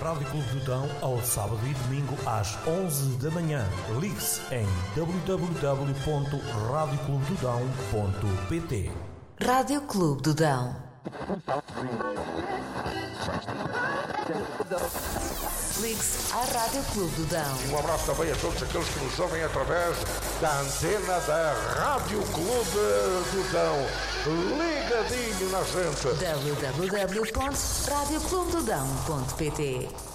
Rádio Clube do Dão ao sábado e domingo às 11 da manhã. Ligue-se em www.radioclubedodão.pt. Rádio Clube do Dão. Ligue-se à Rádio Clube do Dão. Um abraço também a todos aqueles que nos ouvem através da antena da Rádio Clube do Dão. Ligadinho na gente. www.radioclubedodão.pt.